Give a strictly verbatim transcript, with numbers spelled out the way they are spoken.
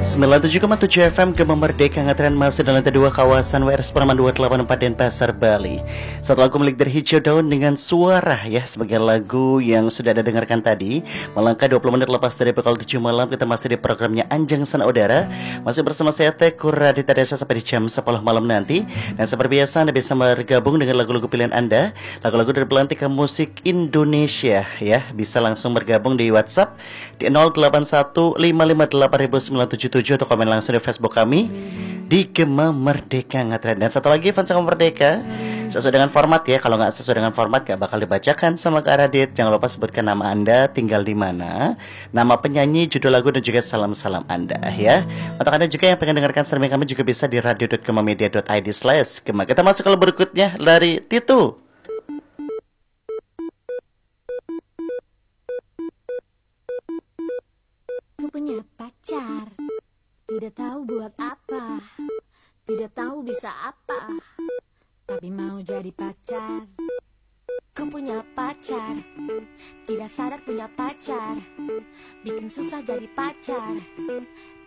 sembilan puluh tujuh koma tujuh F M Gema Merdeka ngetren masih dalam lantai dua kawasan W R Suparman dua delapan empat Denpasar, Bali. Satu lagu milik dari Hijau Daun dengan Suara ya, sebagai lagu yang sudah Anda dengarkan tadi. Melangkah dua puluh menit lepas dari pukul tujuh malam, kita masih di programnya Anjang Sana Udara. Masih bersama saya Teku Radita Desa sampai di jam sepuluh malam nanti. Dan seperti biasa Anda bisa bergabung dengan lagu-lagu pilihan Anda, lagu-lagu dari Belantika Musik Indonesia ya. Bisa langsung bergabung di WhatsApp di nol delapan satu lima lima delapan sembilan tujuh tujuh atau komen langsung di Facebook kami di Gema Merdeka Ngetren. Dan satu lagi fans Gema Merdeka, sesuai dengan format ya. Kalau nggak sesuai dengan format gak bakal dibacakan sama Kak Radit. Jangan lupa sebutkan nama Anda, tinggal di mana, nama penyanyi, judul lagu, dan juga salam-salam Anda ya. Untuk Anda juga yang pengen dengarkan streaming kami juga bisa di radio dot gemamedia dot id slash gema. Kita masuk ke lagu berikutnya dari Titu. Ku punya pacar, tidak tahu buat apa, tidak tahu bisa apa, tapi mau jadi pacar. Ku punya pacar, tidak sadar punya pacar, bikin susah jadi pacar.